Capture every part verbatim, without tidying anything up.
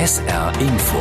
S R Info.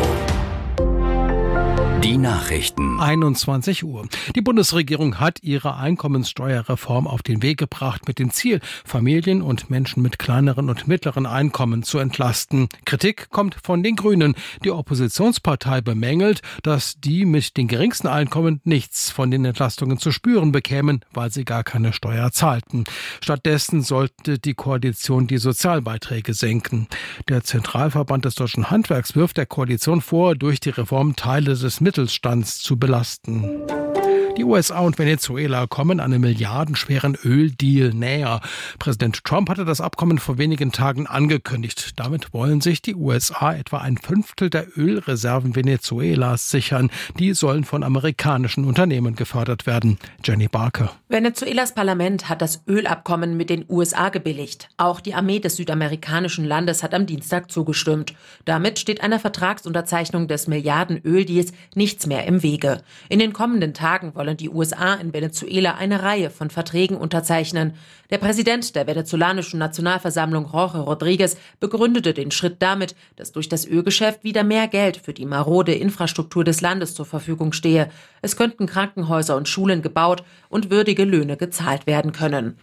Die Nachrichten. einundzwanzig Uhr. Die Bundesregierung hat ihre Einkommenssteuerreform auf den Weg gebracht mit dem Ziel, Familien und Menschen mit kleineren und mittleren Einkommen zu entlasten. Kritik kommt von den Grünen. Die Oppositionspartei bemängelt, dass die mit den geringsten Einkommen nichts von den Entlastungen zu spüren bekämen, weil sie gar keine Steuer zahlten. Stattdessen sollte die Koalition die Sozialbeiträge senken. Der Zentralverband des Deutschen Handwerks wirft der Koalition vor, durch die Reform Teile des Mittelstands zu belasten. Die U S A und Venezuela kommen einem milliardenschweren Öldeal näher. Präsident Trump hatte das Abkommen vor wenigen Tagen angekündigt. Damit wollen sich die U S A etwa ein Fünftel der Ölreserven Venezuelas sichern. Die sollen von amerikanischen Unternehmen gefördert werden. Jenny Barker. Venezuelas Parlament hat das Ölabkommen mit den U S A gebilligt. Auch die Armee des südamerikanischen Landes hat am Dienstag zugestimmt. Damit steht einer Vertragsunterzeichnung des Milliarden-Öldeals nichts mehr im Wege. In den kommenden Tagen wollen die U S A in Venezuela eine Reihe von Verträgen unterzeichnen. Der Präsident der venezolanischen Nationalversammlung, Jorge Rodriguez, begründete den Schritt damit, dass durch das Ölgeschäft wieder mehr Geld für die marode Infrastruktur des Landes zur Verfügung stehe. Es könnten Krankenhäuser und Schulen gebaut und würdige Löhne gezahlt werden können.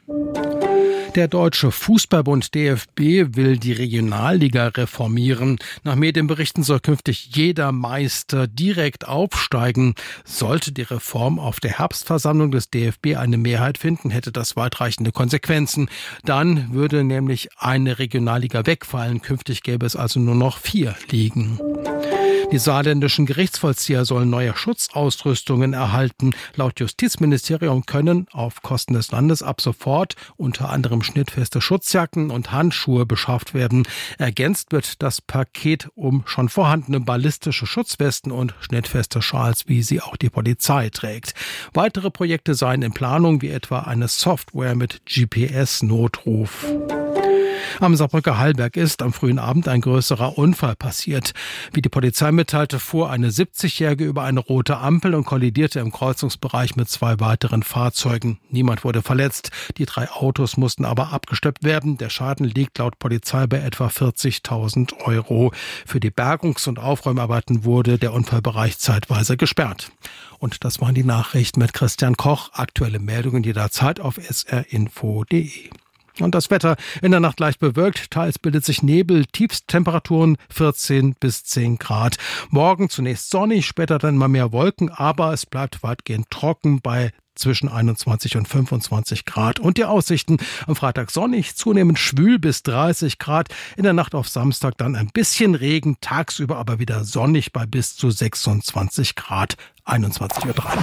Der Deutsche Fußballbund D F B will die Regionalliga reformieren. Nach Medienberichten soll künftig jeder Meister direkt aufsteigen. Sollte die Reform auf der Herbstversammlung des D F B eine Mehrheit finden, hätte das weitreichende Konsequenzen. Dann würde nämlich eine Regionalliga wegfallen. Künftig gäbe es also nur noch vier Ligen. Die saarländischen Gerichtsvollzieher sollen neue Schutzausrüstungen erhalten. Laut Justizministerium können auf Kosten des Landes ab sofort unter anderem schnittfeste Schutzjacken und Handschuhe beschafft werden. Ergänzt wird das Paket um schon vorhandene ballistische Schutzwesten und schnittfeste Schals, wie sie auch die Polizei trägt. Weitere Projekte seien in Planung, wie etwa eine Software mit G P S-Notruf. Am Saarbrücker Hallberg ist am frühen Abend ein größerer Unfall passiert. Wie die Polizei mitteilte, fuhr eine siebzigjährige über eine rote Ampel und kollidierte im Kreuzungsbereich mit zwei weiteren Fahrzeugen. Niemand wurde verletzt. Die drei Autos mussten aber abgeschleppt werden. Der Schaden liegt laut Polizei bei etwa vierzigtausend Euro. Für die Bergungs- und Aufräumarbeiten wurde der Unfallbereich zeitweise gesperrt. Und das waren die Nachrichten mit Christian Koch. Aktuelle Meldungen jederzeit auf s r info punkt d e. Und das Wetter in der Nacht leicht bewölkt, teils bildet sich Nebel, Tiefsttemperaturen vierzehn bis zehn Grad. Morgen zunächst sonnig, später dann mal mehr Wolken, aber es bleibt weitgehend trocken bei zwischen einundzwanzig und fünfundzwanzig Grad. Und die Aussichten: am Freitag sonnig, zunehmend schwül bis dreißig Grad. In der Nacht auf Samstag dann ein bisschen Regen, tagsüber aber wieder sonnig bei bis zu sechsundzwanzig Grad. einundzwanzig Uhr drei.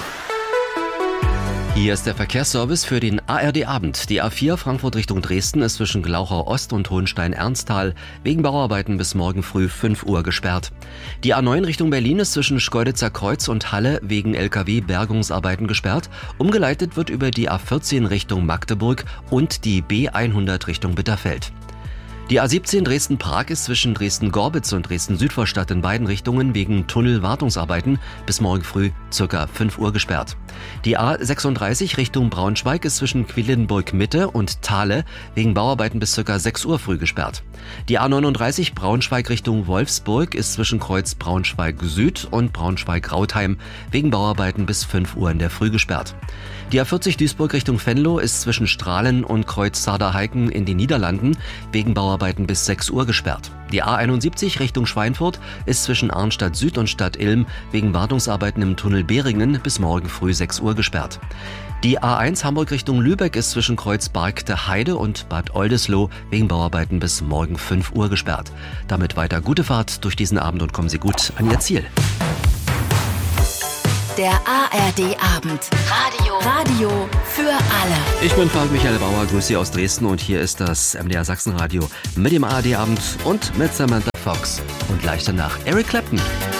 Hier ist der Verkehrsservice für den A R D-Abend. Die A vier Frankfurt Richtung Dresden ist zwischen Glauchau Ost und Hohenstein-Ernsthal wegen Bauarbeiten bis morgen früh fünf Uhr gesperrt. Die A neun Richtung Berlin ist zwischen Schkeuditzer Kreuz und Halle wegen L K W-Bergungsarbeiten gesperrt. Umgeleitet wird über die A vierzehn Richtung Magdeburg und die B hundert Richtung Bitterfeld. Die A siebzehn Dresden-Prag ist zwischen Dresden-Gorbitz und Dresden-Südvorstadt in beiden Richtungen wegen Tunnelwartungsarbeiten bis morgen früh ca. fünf Uhr gesperrt. Die A sechsunddreißig Richtung Braunschweig ist zwischen Quedlinburg-Mitte und Thale wegen Bauarbeiten bis ca. sechs Uhr früh gesperrt. Die A neununddreißig Braunschweig Richtung Wolfsburg ist zwischen Kreuz Braunschweig-Süd und Braunschweig-Rautheim wegen Bauarbeiten bis fünf Uhr in der Früh gesperrt. Die A vierzig Duisburg Richtung Venlo ist zwischen Strahlen und Kreuz Saarderheiken in den Niederlanden wegen Bauarbeiten bis sechs Uhr gesperrt. Die A einundsiebzig Richtung Schweinfurt ist zwischen Arnstadt Süd und Stadt Ilm wegen Wartungsarbeiten im Tunnel Behringen bis morgen früh sechs Uhr gesperrt. Die A eins Hamburg Richtung Lübeck ist zwischen Kreuz Bargte Heide und Bad Oldesloe wegen Bauarbeiten bis morgen fünf Uhr gesperrt. Damit weiter gute Fahrt durch diesen Abend und kommen Sie gut an Ihr Ziel. Der A R D-Abend. Radio. Radio für alle. Ich bin Frank Michael Bauer, grüße Sie aus Dresden und hier ist das M D R Sachsenradio mit dem A R D-Abend und mit Samantha Fox. Und gleich danach Eric Clapton.